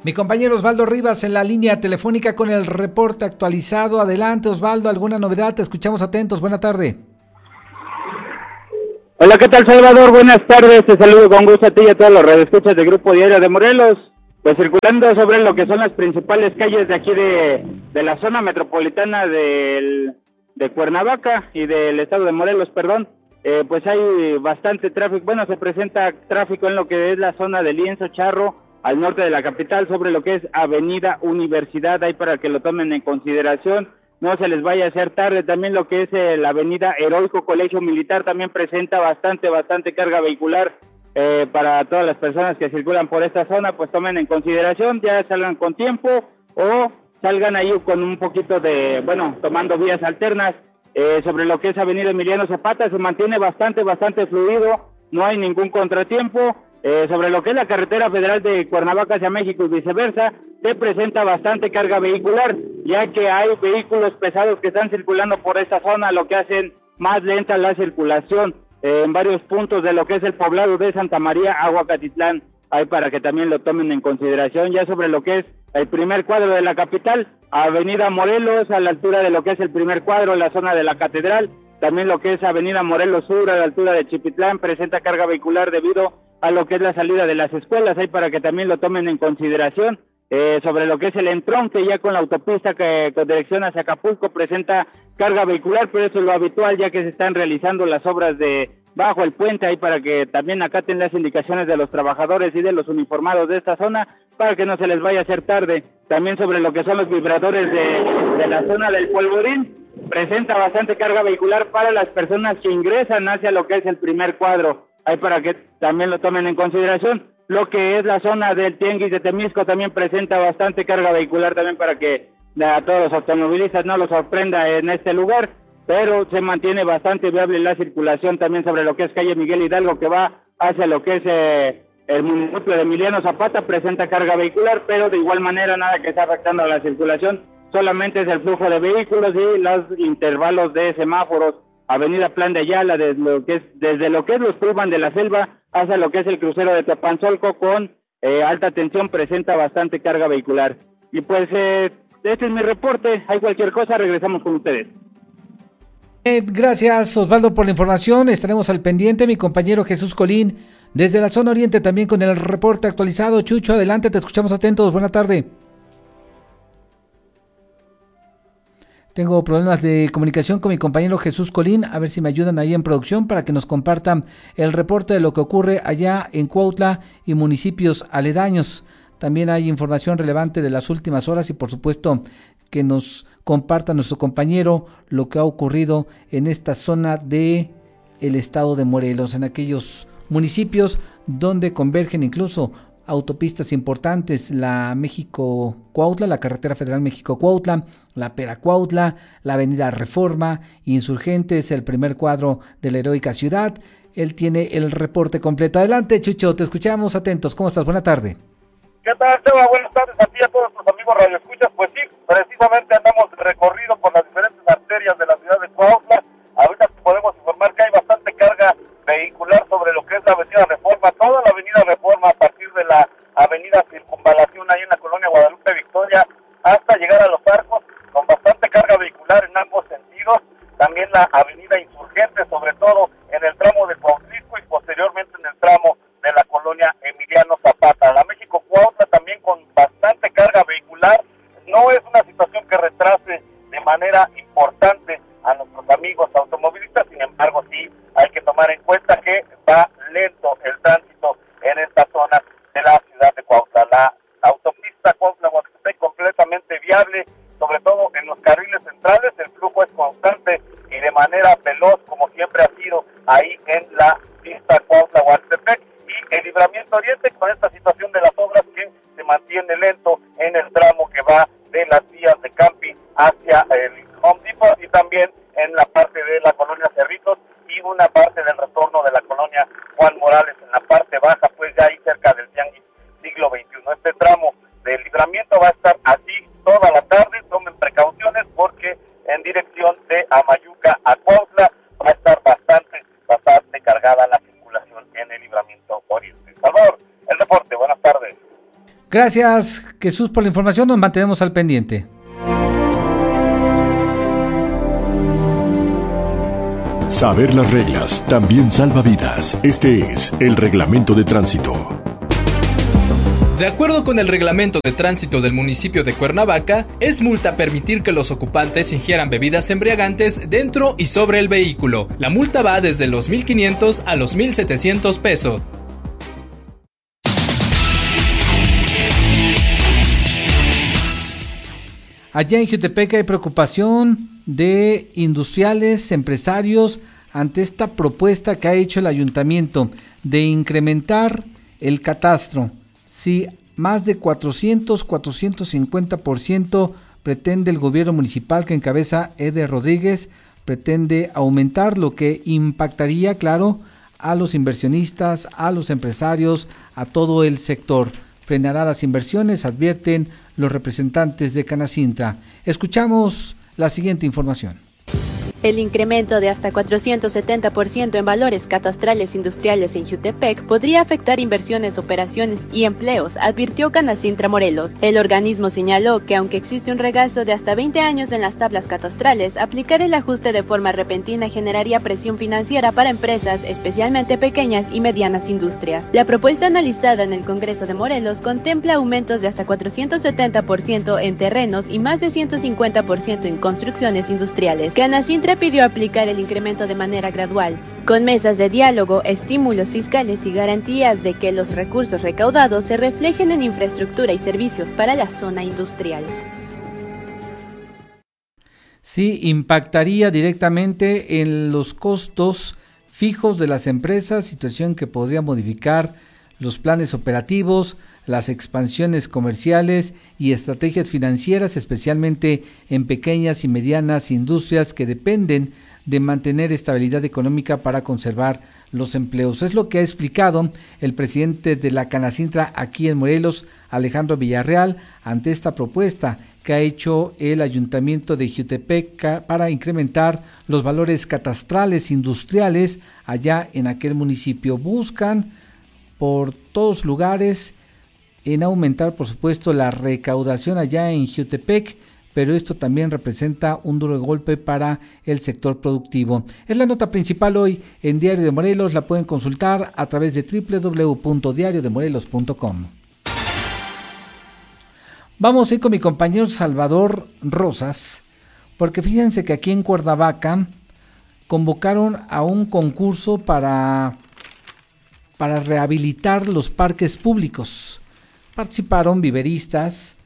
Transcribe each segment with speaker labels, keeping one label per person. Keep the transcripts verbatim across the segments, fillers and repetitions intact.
Speaker 1: Mi compañero Osvaldo Rivas en la línea telefónica con el reporte actualizado. Adelante, Osvaldo, ¿alguna novedad? Te escuchamos atentos. Buena tarde.
Speaker 2: Hola, ¿qué tal, Salvador? Buenas tardes. Te saludo con gusto a ti y a todos los radioescuchas del Grupo Diario de Morelos. Pues circulando sobre lo que son las principales calles de aquí de, de la zona metropolitana del, de Cuernavaca y del estado de Morelos, perdón. Eh, pues hay bastante tráfico. Bueno, se presenta tráfico en lo que es la zona de Lienzo Charro, al norte de la capital, sobre lo que es Avenida Universidad, ahí para que lo tomen en consideración, no se les vaya a hacer tarde. También lo que es eh, la Avenida Heroico Colegio Militar también presenta bastante, bastante carga vehicular eh, para todas las personas que circulan por esta zona, pues tomen en consideración, ya salgan con tiempo o salgan ahí con un poquito de, bueno, tomando vías alternas. Eh, sobre lo que es Avenida Emiliano Zapata se mantiene bastante, bastante fluido, no hay ningún contratiempo. Eh, sobre lo que es la carretera federal de Cuernavaca hacia México y viceversa, se presenta bastante carga vehicular, ya que hay vehículos pesados que están circulando por esta zona, lo que hacen más lenta la circulación eh, en varios puntos de lo que es el poblado de Santa María, Aguacatitlán, ahí para que también lo tomen en consideración. Ya sobre lo que es el primer cuadro de la capital, Avenida Morelos, a la altura de lo que es el primer cuadro, en la zona de la Catedral, también lo que es Avenida Morelos Sur, a la altura de Chipitlán, presenta carga vehicular debido a lo que es la salida de las escuelas, ahí para que también lo tomen en consideración. Eh, sobre lo que es el entronque ya con la autopista que con dirección hacia Acapulco presenta carga vehicular, pero eso es lo habitual ya que se están realizando las obras de bajo el puente, ahí para que también acaten las indicaciones de los trabajadores y de los uniformados de esta zona para que no se les vaya a hacer tarde. También sobre lo que son los vibradores de, de la zona del Polvorín, presenta bastante carga vehicular para las personas que ingresan hacia lo que es el primer cuadro, ahí para que también lo tomen en consideración. Lo que es la zona del Tianguis de Temisco también presenta bastante carga vehicular también para que a todos los automovilistas no los sorprenda en este lugar, pero se mantiene bastante viable la circulación también sobre lo que es calle Miguel Hidalgo, que va hacia lo que es eh, el municipio de Emiliano Zapata, presenta carga vehicular, pero de igual manera nada que está afectando a la circulación, solamente es el flujo de vehículos y los intervalos de semáforos. Avenida Plan de Ayala, desde lo que es, desde lo que es los Pullman de la Selva hasta lo que es el crucero de Tepanzolco con eh, alta tensión, presenta bastante carga vehicular. Y pues eh, este es mi reporte, hay cualquier cosa, regresamos con ustedes.
Speaker 1: Eh, gracias, Osvaldo, por la información. Estaremos al pendiente. Mi compañero Jesús Colín desde la zona oriente también con el reporte actualizado. Chucho, adelante, te escuchamos atentos. Buena tarde. Tengo problemas de comunicación con mi compañero Jesús Colín, a ver si me ayudan ahí en producción para que nos compartan el reporte de lo que ocurre allá en Cuautla y municipios aledaños. También hay información relevante de las últimas horas y por supuesto que nos comparta nuestro compañero lo que ha ocurrido en esta zona de el estado de Morelos, en aquellos municipios donde convergen incluso autopistas importantes, la México-Cuautla, la carretera federal México-Cuautla, la Pera-Cuautla, la avenida Reforma, Insurgentes, el primer cuadro de la heroica ciudad. Él tiene el reporte completo. Adelante, Chucho, te escuchamos atentos. ¿Cómo estás? Buena tarde.
Speaker 3: ¿Qué tal, Seba? Buenas tardes a ti y a todos tus amigos radioescuchas. Pues sí, precisamente andamos recorrido por las diferentes arterias de la ciudad de Cuautla. Ahorita podemos informar que hay bastante carga vehicular sobre lo que es la avenida Reforma, toda la avenida Reforma a partir de la avenida Circunvalación ahí en la colonia Guadalupe Victoria hasta llegar a Los Arcos, con bastante carga vehicular en ambos sentidos. También la avenida Insurgente, sobre todo en el tramo de Cuautlisco y posteriormente en el tramo de la colonia Emiliano Zapata. La México Cuautla también con bastante carga vehicular. No es una situación que retrase de manera importante a nuestros amigos automovilistas, sin embargo sí hay que tomar en cuenta que va lento el tránsito en esta zona de la ciudad de Cuautla. La autopista Cuautla-Guadalajara completamente viable, sobre todo en los carriles centrales, el flujo es constante y de manera veloz, como siempre ha sido ahí en la pista Cuautla-Guadalajara, y el Libramiento Oriente con esta situación de las obras que se mantiene lento en el tramo que va de las vías de Campi hacia el Home Depot y también en la parte de la colonia Cerritos y una parte del retorno de la colonia Juan Morales en la parte baja, pues ya ahí cerca del Tianguis Siglo veintiuno. Este tramo del Libramiento va a estar así toda la tarde, tomen precauciones porque en dirección de Amayuca a Cuautla va a estar bastante, bastante cargada la circulación en el Libramiento Oriente. Salvador, el reporte, buenas tardes.
Speaker 1: Gracias, Jesús, por la información. Nos mantenemos al pendiente.
Speaker 4: Saber las reglas también salva vidas. Este es el Reglamento de Tránsito.
Speaker 5: De acuerdo con el reglamento de tránsito del municipio de Cuernavaca, es multa permitir que los ocupantes ingieran bebidas embriagantes dentro y sobre el vehículo. La multa va desde los mil quinientos a los mil setecientos pesos.
Speaker 1: Allá en Jutepec hay preocupación de industriales, empresarios, ante esta propuesta que ha hecho el ayuntamiento de incrementar el catastro. Si más de cuatrocientos, cuatrocientos cincuenta por ciento pretende el gobierno municipal que encabeza Eder Rodríguez, pretende aumentar, lo que impactaría, claro, a los inversionistas, a los empresarios, a todo el sector. Frenará las inversiones, advierten los representantes de Canacintra. Escuchamos la siguiente información.
Speaker 6: El incremento de hasta cuatrocientos setenta por ciento en valores catastrales industriales en Jutepec podría afectar inversiones, operaciones y empleos, advirtió Canacintra Morelos. El organismo señaló que aunque existe un regazo de hasta veinte años en las tablas catastrales, aplicar el ajuste de forma repentina generaría presión financiera para empresas, especialmente pequeñas y medianas industrias. La propuesta analizada en el Congreso de Morelos contempla aumentos de hasta cuatrocientos setenta por ciento en terrenos y más de ciento cincuenta por ciento en construcciones industriales. Canacintra pidió aplicar el incremento de manera gradual, con mesas de diálogo, estímulos fiscales y garantías de que los recursos recaudados se reflejen en infraestructura y servicios para la zona industrial.
Speaker 1: Sí, impactaría directamente en los costos fijos de las empresas, situación que podría modificar los planes operativos, las expansiones comerciales y estrategias financieras, especialmente en pequeñas y medianas industrias que dependen de mantener estabilidad económica para conservar los empleos. Es lo que ha explicado el presidente de la Canacintra aquí en Morelos, Alejandro Villarreal, ante esta propuesta que ha hecho el Ayuntamiento de Jutepec para incrementar los valores catastrales industriales allá en aquel municipio. Buscan por todos lugares en aumentar, por supuesto, la recaudación allá en Jutepec, pero esto también representa un duro golpe para el sector productivo. Es la nota principal hoy en Diario de Morelos, la pueden consultar a través de doble u doble u doble u punto diario de morelos punto com. Vamos a ir con mi compañero Salvador Rosas, porque fíjense que aquí en Cuernavaca convocaron a un concurso para, para rehabilitar los parques públicos. Participaron viveristas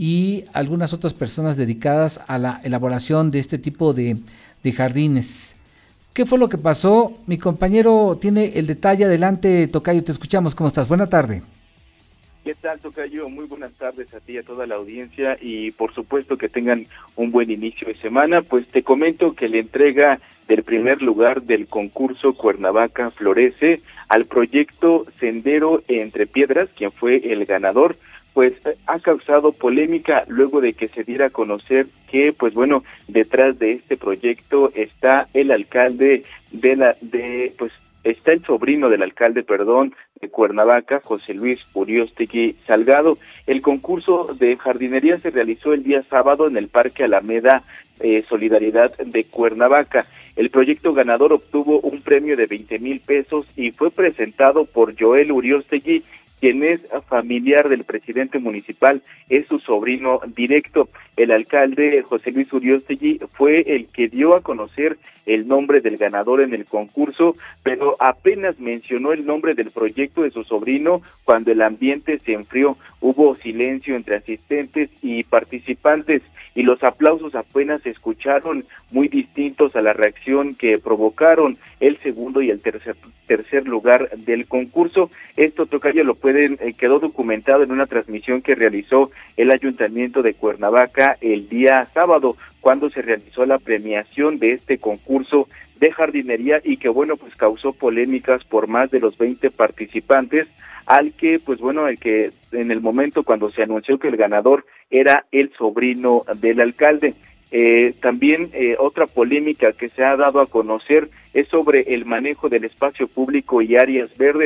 Speaker 1: y algunas otras personas dedicadas a la elaboración de este tipo de, de jardines. ¿Qué fue lo que pasó? Mi compañero tiene el detalle. Adelante, Tocayo, te escuchamos. ¿Cómo estás? Buena tarde.
Speaker 7: ¿Qué tal, Tocayo? Muy buenas tardes a ti y a toda la audiencia, y por supuesto que tengan un buen inicio de semana. Pues te comento que la entrega del primer lugar del concurso Cuernavaca Florece al proyecto Sendero Entre Piedras, quien fue el ganador, pues ha causado polémica luego de que se diera a conocer que, pues bueno, detrás de este proyecto está el alcalde de la, de, pues está el sobrino del alcalde, perdón, de Cuernavaca, José Luis Uriostegui Salgado. El concurso de jardinería se realizó el día sábado en el Parque Alameda eh, Solidaridad de Cuernavaca. El proyecto ganador obtuvo un premio de veinte mil pesos y fue presentado por Joel Uriostegui, quien es familiar del presidente municipal, es su sobrino directo. El alcalde José Luis Uriostegui fue el que dio a conocer el nombre del ganador en el concurso, pero apenas mencionó el nombre del proyecto de su sobrino cuando el ambiente se enfrió. Hubo silencio entre asistentes y participantes, y los aplausos apenas se escucharon, muy distintos a la reacción que provocaron el segundo y el tercer tercer lugar del concurso. Esto, Tocayo, lo pueden, eh, quedó documentado en una transmisión que realizó el Ayuntamiento de Cuernavaca el día sábado, cuando se realizó la premiación de este concurso de jardinería, y que, bueno, pues causó polémicas por más de los veinte participantes, al que, pues bueno, el que en el momento cuando se anunció que el ganador era el sobrino del alcalde. Eh, también eh, otra polémica que se ha dado a conocer es sobre el manejo del espacio público y áreas verdes.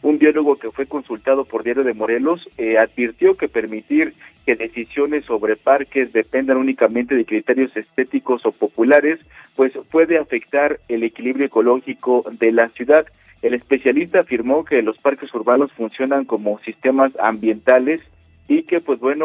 Speaker 7: Un biólogo que fue consultado por Diario de Morelos eh, advirtió que permitir que decisiones sobre parques dependan únicamente de criterios estéticos o populares, pues puede afectar el equilibrio ecológico de la ciudad. El especialista afirmó que los parques urbanos funcionan como sistemas ambientales y que, pues bueno,